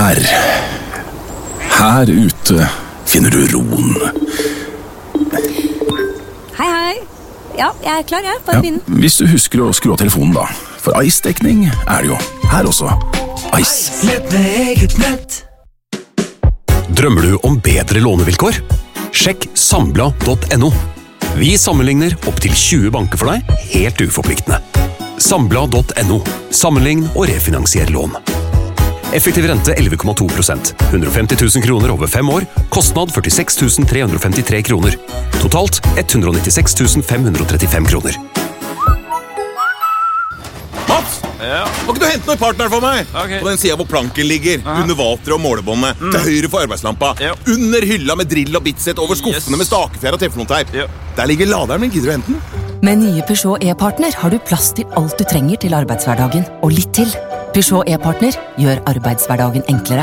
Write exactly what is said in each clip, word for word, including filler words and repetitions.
Her. Her ute finner du roen. Hei, hei. Ja, jeg er klar, jeg. Bare begynn. Ja, hvis du husker å skru av telefonen da. For Ice-dekning er det jo. Her også. Ice. Nett med eget nett. Drømmer du om bedre lånevilkår? Sjekk sambla punktum no. Vi sammenligner opp til tjue banker for deg, helt uforpliktende. sambla punktum no. Sammenlign og refinansier lån. Effektiv rente elleve komma to prosent. hundre og femti tusen kroner over fem år. Kostnad førtiseks tusen tre hundre og femtitre kroner. Totalt hundre og nittiseks tusen fem hundre og trettifem kroner. Mats! Ja. Må ikke du hente noen partner for meg? Okay. På den siden hvor planken ligger. Aha. Under vateret og målebåndet. Mm. Til høyre for arbeidslampa. Ja. Under hylla med drill og bitset. Over skuffene Yes. med stakefjær og teflonteip. Ja. Der ligger laderen min. Gidder du hente den? Med nye Peugeot e-partner har du plass til alt du trenger til arbeidshverdagen, og litt til. Peugeot e-partner gjør arbeidshverdagen enklere.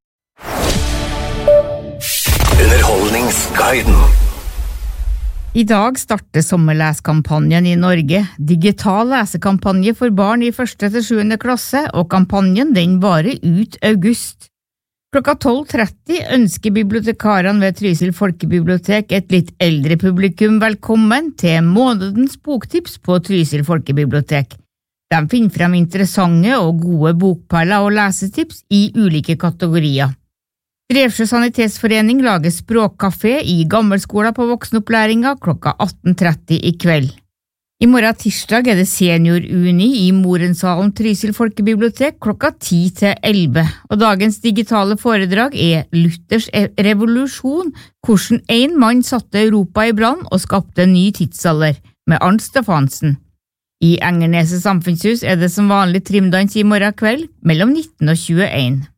Underholdningsguiden. I dag starter sommerleskampanjen i Norge. Digital lesekampanje for barn i første til sjuende klasse, og kampanjen den varer ut august. Klokka tolv tretti ønsker bibliotekarene ved Trysil Folkebibliotek et litt eldre publikum velkommen til månedens boktips på Trysil Folkebibliotek. De finner frem interessante og gode bokperler og lesetips i ulike kategorier. Drevsjø Sanitetsforening lager språkkafé i gammelskolen på voksenopplæringa klokka atten tretti i kveld. I morgen tirsdag er det senior-uni i Morensalen Trysil Folkebibliotek klokka ti til elleve, og dagens digitale foredrag er Luthers revolusjon, hvordan en mann satte Europa i brann og skapte en ny tidsalder, med Arnt Stefansen. I Engerneset samfunnshus er det som vanlig trimdans i morgen kveld, mellom nitten og tjueen.